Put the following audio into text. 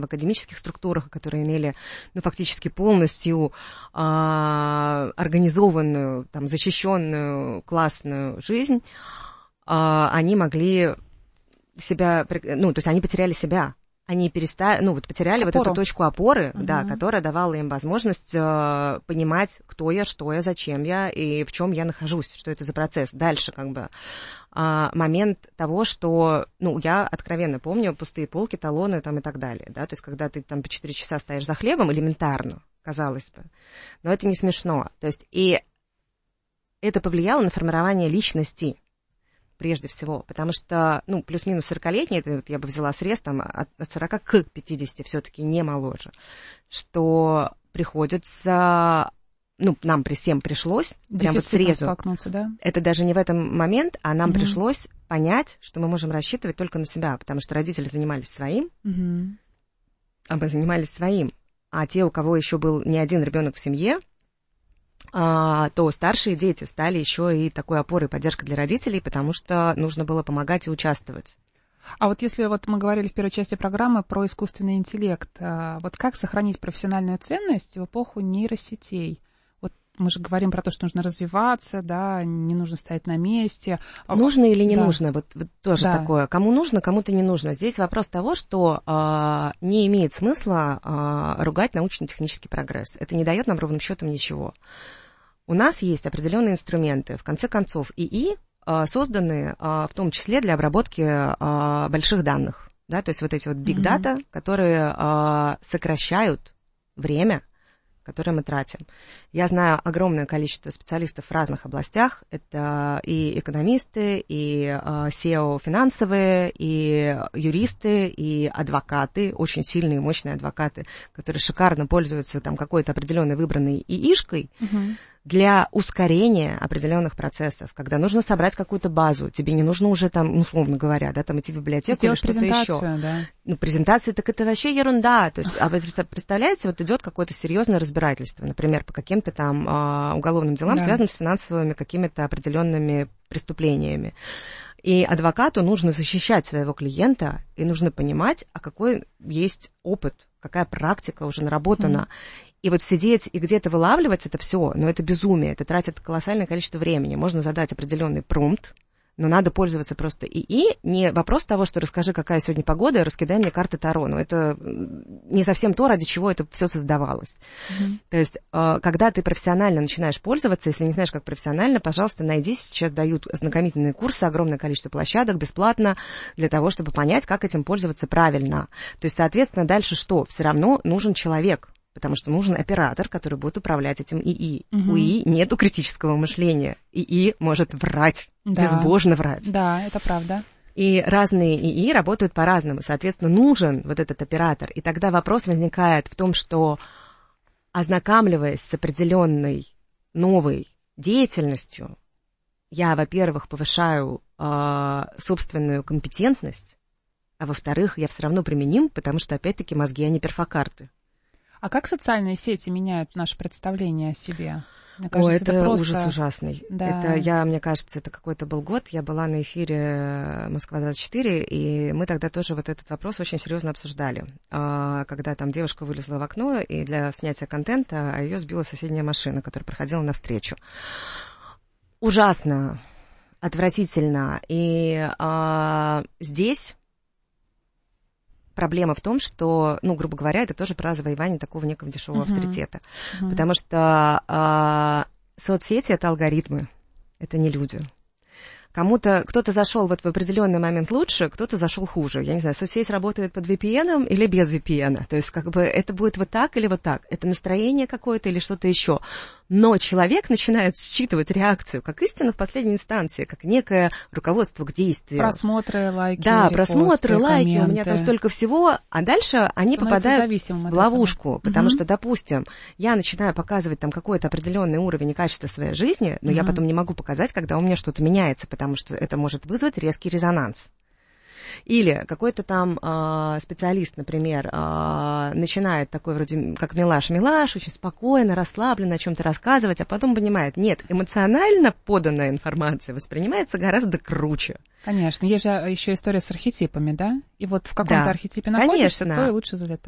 там, в академических структурах, которые имели, ну, фактически полностью организованную, там, защищенную, классную жизнь, они могли себя, ну, то есть они потеряли себя. Они потеряли вот эту точку опоры, да, которая давала им возможность понимать, кто я, что я, зачем я и в чем я нахожусь, что это за процесс. Дальше как бы момент того, что, ну, я откровенно помню пустые полки, талоны там и так далее, да, то есть когда ты там по 4 часа стоишь за хлебом, элементарно, казалось бы, но это не смешно, то есть и это повлияло на формирование личности. Прежде всего, потому что, ну, плюс-минус 40-летний, это вот я бы взяла срез там от 40 к 50, все-таки не моложе, что приходится, ну, нам всем пришлось, прям вот срезу, да? Это даже не в этом момент, а нам пришлось понять, что мы можем рассчитывать только на себя, потому что родители занимались своим, а мы занимались своим, а те, у кого еще был не один ребенок в семье, то старшие дети стали еще и такой опорой и поддержкой для родителей, потому что нужно было помогать и участвовать. А вот если вот мы говорили в первой части программы про искусственный интеллект, вот как сохранить профессиональную ценность в эпоху нейросетей? Вот мы же говорим про то, что нужно развиваться, да, не нужно стоять на месте. Нужно или не нужно? Вот тоже такое. Кому нужно, кому-то не нужно. Здесь вопрос того, что не имеет смысла ругать научно-технический прогресс. Это не дает нам ровным счетом ничего. У нас есть определенные инструменты. В конце концов, ИИ созданы в том числе для обработки больших данных. Да? То есть вот эти вот big data, которые сокращают время, которые мы тратим. Я знаю огромное количество специалистов в разных областях. Это и экономисты, и SEO финансовые, и юристы, и адвокаты, очень сильные, мощные адвокаты, которые шикарно пользуются там какой-то определенной выбранной ИИшкой для ускорения определенных процессов. Когда нужно собрать какую-то базу, тебе не нужно уже там, условно говоря, да, там идти в библиотеку или что-то еще. Да. Ну, презентация, так это вообще ерунда. То есть, представляете, вот идет какое-то серьезное разбирательство, например, по каким-то там уголовным делам, связанным с финансовыми какими-то определенными преступлениями. И адвокату нужно защищать своего клиента, и нужно понимать, а какой есть опыт, какая практика уже наработана. И вот сидеть и где-то вылавливать это все, но это безумие, это тратит колоссальное количество времени. Можно задать определенный промпт, но надо пользоваться просто ИИ. Не вопрос того, что расскажи, какая сегодня погода, раскидай мне карты Таро. Но это не совсем то, ради чего это все создавалось. То есть, когда ты профессионально начинаешь пользоваться, если не знаешь, как профессионально, пожалуйста, найди. Сейчас дают ознакомительные курсы, огромное количество площадок, бесплатно, для того, чтобы понять, как этим пользоваться правильно. То есть, соответственно, дальше что? Все равно нужен человек. Потому что нужен оператор, который будет управлять этим ИИ. У ИИ нету критического мышления. ИИ может врать, безбожно врать. Да, это правда. И разные ИИ работают по-разному. Соответственно, нужен вот этот оператор. И тогда вопрос возникает в том, что, ознакомливаясь с определенной новой деятельностью, я, во-первых, повышаю собственную компетентность, а во-вторых, я все равно применим, потому что, опять-таки, мозги, они перфокарты. А как социальные сети меняют наше представление о себе? Мне кажется, это просто ужас ужасный. Да. Мне кажется, это какой-то был год. Я была на эфире «Москва-24», и мы тогда тоже вот этот вопрос очень серьезно обсуждали. Когда там девушка вылезла в окно, и для снятия контента ее сбила соседняя машина, которая проходила навстречу. Ужасно, отвратительно. И здесь проблема в том, что, ну, грубо говоря, это тоже про завоевание такого некого дешевого авторитета. Потому что соцсети — это алгоритмы, это не люди. Кто-то зашел вот в определенный момент лучше, кто-то зашел хуже. Я не знаю, соцсеть работает под VPN или без VPN. То есть как бы это будет вот так или вот так. Это настроение какое-то или что-то еще. Но человек начинает считывать реакцию как истину в последней инстанции, как некое руководство к действию. Просмотры, лайки, да, репосты, просмотры, лайки, комменты. У меня там столько всего, а дальше они попадают в ловушку, потому что, допустим, я начинаю показывать там какой-то определенный уровень и качество своей жизни, но я потом не могу показать, когда у меня что-то меняется, потому что это может вызвать резкий резонанс. Или какой-то там специалист, например, начинает такой вроде как милаш, очень спокойно, расслабленно о чем-то рассказывать, а потом понимает, нет, эмоционально поданная информация воспринимается гораздо круче. Конечно, есть же еще история с архетипами, да? И вот в каком-то архетипе находишься, то и лучше залетает.